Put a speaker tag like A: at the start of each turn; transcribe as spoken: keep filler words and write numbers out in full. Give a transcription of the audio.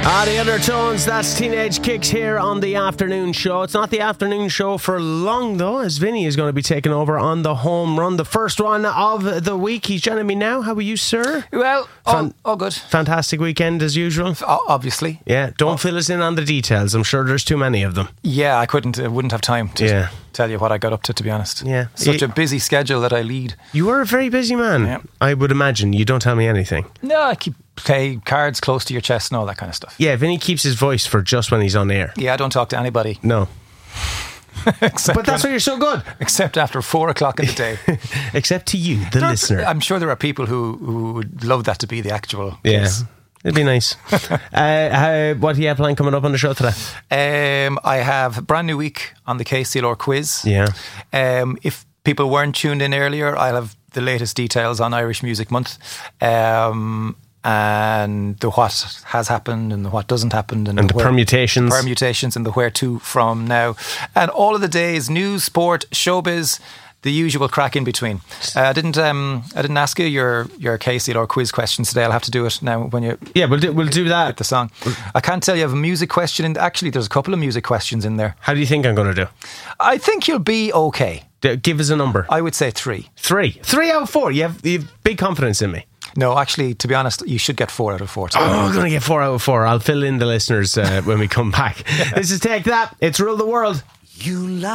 A: Ah, the Undertones, that's Teenage Kicks here on the afternoon show. It's not the afternoon show for long, though, as Vinny is going to be taking over on the home run. The first one of the week. He's joining me now. How are you, sir?
B: Well, all, Fan- all good.
A: Fantastic weekend, as usual?
B: O- obviously.
A: Yeah, don't
B: oh.
A: fill us in on the details. I'm sure there's too many of them.
B: Yeah, I couldn't, I wouldn't have time to yeah. tell you what I got up to, to be honest.
A: Yeah.
B: Such
A: you,
B: a busy schedule that I lead.
A: You are a very busy man.
B: Yeah.
A: I would imagine. You don't tell me anything.
B: No, I keep play cards close to your chest and all that kind of stuff.
A: Yeah, Vinny keeps his voice for just when he's on air.
B: Yeah, I don't talk to anybody.
A: No.
B: Except
A: but that's
B: when,
A: why you're so good.
B: Except after four o'clock in the day.
A: Except to you, the
B: there
A: listener.
B: Are, I'm sure there are people who, who would love that to be the actual
A: yeah.
B: case.
A: It'd be nice. uh, how, what do you have planned coming up on the show today?
B: Um, I have a brand new week on the K C L R quiz.
A: Yeah.
B: Um, if people weren't tuned in earlier, I'll have the latest details on Irish Music Month. Um, and the what has happened and the what doesn't happen and,
A: and
B: the,
A: the
B: where,
A: permutations
B: permutations and the where to from now, and all of the days, news, sport, showbiz, the usual crack in between. uh, I didn't um, I didn't ask you your your K C L R quiz questions today. I'll have to do it now when you
A: yeah we'll do, we'll do that
B: with the song. I can't tell you I have a music question in, actually there's a couple of music questions in there.
A: How do you think I'm going to do?
B: I think you'll be okay.
A: D- give us a number.
B: I would say three
A: three three out of four. You have, you have big confidence in me.
B: No, actually, to be honest, you should get four out of four.
A: Oh, I'm going to get four out of four. I'll fill in the listeners uh, when we come back. This is Take That. It's Rule the World.
C: You